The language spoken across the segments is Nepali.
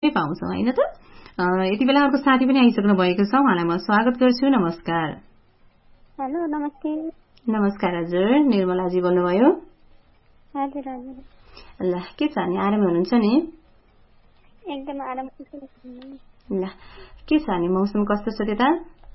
पाउँछौँ हैन त। यति बेला अर्को साथी पनि आइसक्नु भएको छ, उहाँलाई म स्वागत गर्छु। नमस्कार। हेलो, नमस्ते। नमस्कार हजुर, निर्मलाजी बोल्नुभयो? हजुर हजुर। ल, के छ नि, आराम हुनुहुन्छ नि? एकदम आराम। ल, के छ नि, मौसम कस्तो छ त्यता?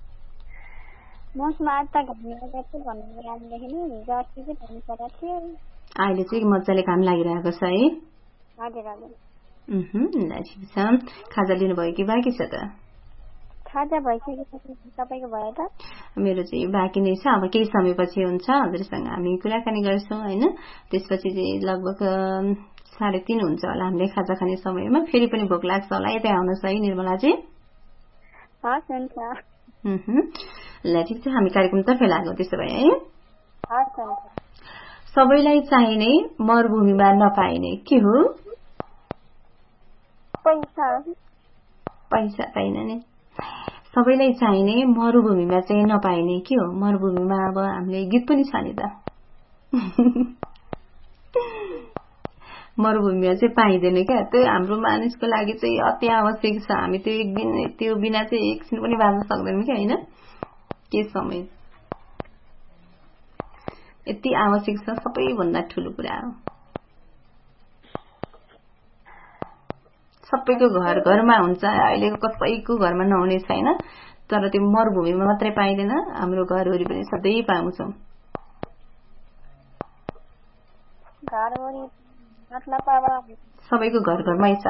मौसम आज त घाम लाग्छ भन्ने रातदेखि नि, हिजो अस्ति चाहिँ घाम परेको थियो। अहिले चाहिँ मजाले घाम लागिरहेको छ है? हजुर हजुर। ल, ठिक छ। खाजा लिनुभयो कि बाँकी छ त? खाजा भइसकेको छ, तपाईँको भयो त? मेरो चाहिँ बाँकी नै छ, अब केही समयपछि हुन्छ। हजुरसँग हामी कुराकानी गर्छौँ हैन। त्यसपछि चाहिँ लगभग 3:30 हुन्छ होला हामीले खाजा खाने समयमा। फेरि पनि भोक लाग्छ होला, यतै आउनुहोस् है निर्मलाजी। हस्, हुन्छ। ल, ठिक छ, हामी कार्यक्रमतर्फ लाग्यौँ त्यसो भए है। हस्, हुन्छ। सबैलाई चाहिने मरुभूमिमा नपाइने के हो? पैसा। पैसा पाइन नि। सबैलाई चाहिने मरुभूमिमा चाहिँ नपाइने के हो? मरुभूमिमा अब हामीले गीत पनि छ नि त। मरुभूमिमा चाहिँ पाइँदैन क्या, त्यो हाम्रो मानिसको लागि चाहिँ अति आवश्यक छ। हामी त्यो बिना चाहिँ एकछिन पनि बाँच्न सक्दैनौँ क्या हैन। के समय यति आवश्यक छ, सबैभन्दा ठुलो कुरा हो। सबैको घर घरमा हुन्छ, अहिलेको कसैको घरमा नहुने छैन, तर त्यो मरुभूमिमा मात्रै पाइँदैन, हाम्रो घर वरिपरि सधैँ पाउँछौँ। सबैको घर घरमै छ।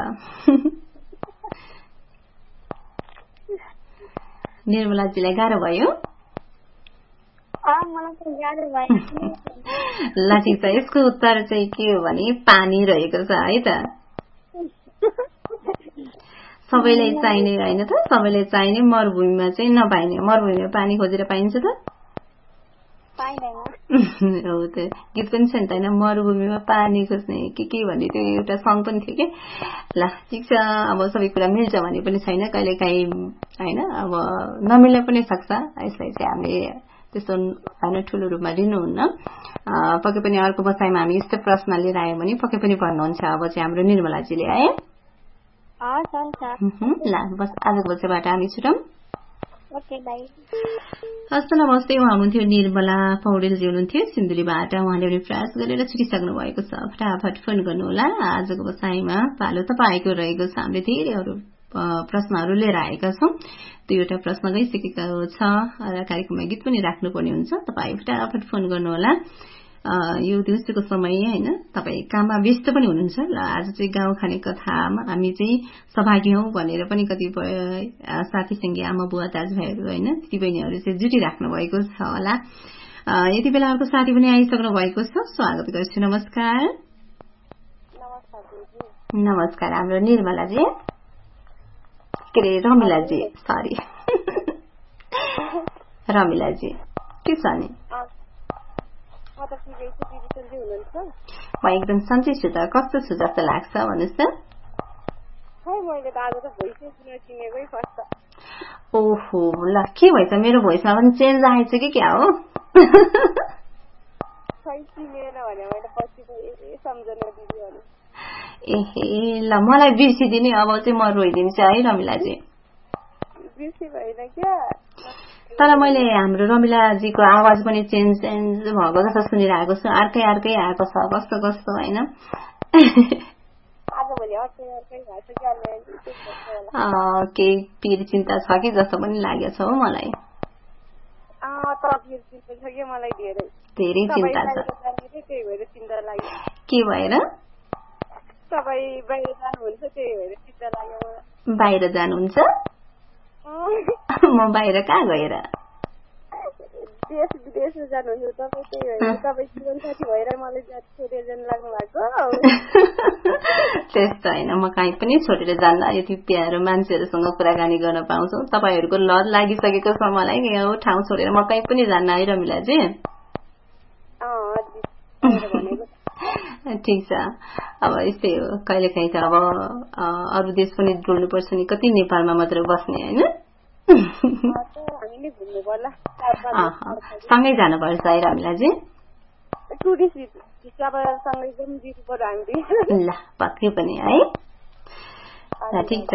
निर्मलाजीलाई गाह्रो भयो? ल, ठिक छ, यसको उत्तर चाहिँ के हो भने पानी रहेको छ है त। सबैलाई चाहिने हैन त, सबैलाई चाहिने मरुभूमिमा चाहिँ नपाइने। मरुभूमिमा पानी खोजेर पाइन्छ त? हो त, गीत पनि छ नि त हैन, मरुभूमिमा पानी खोज्ने के भन्ने, त्यो एउटा सङ पनि थियो के। ल, ठिक छ, अब सबै कुरा मिल्छ भने पनि छैन, कहिलेकाहीँ हैन, अब नमिल्न पनि सक्छ। यसलाई चाहिँ हामीले त्यस्तो हैन ठुलो रूपमा लिनुहुन्न। पक्कै पनि अर्को बसाइमा हामी यस्तो प्रश्न लिएर आयौँ भने पक्कै पनि भन्नुहुन्छ अब चाहिँ हाम्रो निर्मलाजीले है। ल, बस आजको बच्चाबाट हामी छुटौँ। Okay, by. हस्, नमस्ते। उहाँ हुनुहुन्थ्यो निर्मला पौडेलजी हुनुहुन्थ्यो सिन्धुलीबाट। उहाँले पनि प्रयास गरेर छुटिसक्नु भएको छ, फटाफट फोन गर्नुहोला। आजको बसाइमा पालो तपाईँको रहेको छ, हामीले धेरै अरू प्रश्नहरू लिएर आएका छौँ। 2वटा प्रश्न गइसकेको छ र कार्यक्रममा गीत पनि राख्नुपर्ने हुन्छ। तपाईँ फटाफट फोन गर्नुहोला। यो दिउँसोको समय हैन, तपाईँ काममा व्यस्त पनि हुनुहुन्छ। ल, आज चाहिँ गाउँ खाने कथामा हामी चाहिँ सहभागी हौं भनेर पनि कतिपय साथीसँगै आमा बुवा दाजुभाइहरू हैन, दिदीबहिनीहरू चाहिँ जुटिराख्नु भएको छ होला। यति बेला अर्को साथी पनि आइसक्नु भएको छ, स्वागत गर्छु। नमस्कार। नमस्कार, हाम्रो निर्मलाजी, के रे रमिलाजी, सरी रमिलाजी, के छ नि? म एकदम सन्चै छु त। कस्तो छु जस्तो लाग्छ भन्नुहोस् त? ओहो, ल, के भएछ? मेरो भोइसमा पनि चेन्ज आएछ कि क्या हो? एहे, ल, मलाई बिर्सिदिने, अब चाहिँ म रोइदिन्छु है रमिलाजी। तर मैले हाम्रो रमिलाजीको आवाज पनि चेन्ज भएको जस्तो सुनिरहेको छु, अर्कै आएको छ, कस्तो कस्तो होइन। केही पीर चिन्ता छ कि जस्तो पनि लागेको छ हो मलाई। धेरै चिन्ता छ। के भएर? बाहिर जानुहुन्छ? म बाहिर कहाँ गएर? त्यस्तो होइन, म कहीँ पनि छोडेर जान्न। यति प्यारो मान्छेहरूसँग कुराकानी गर्न पाउँछौ। तपाईँहरूको लत लागिसकेको छ मलाई, यो ठाउँ छोडेर म कहीँ पनि जान्न है रमिलाजी। ठिक छ, अब यस्तै हो, कहिलेकाहीँ त अब अरू देश पनि डुल्नुपर्छ नि, कति नेपालमा मात्र बस्ने होइन। सँगै जानुपर्छ है रमिलाजी। ल, पक्कै पनि है। ठिक छ।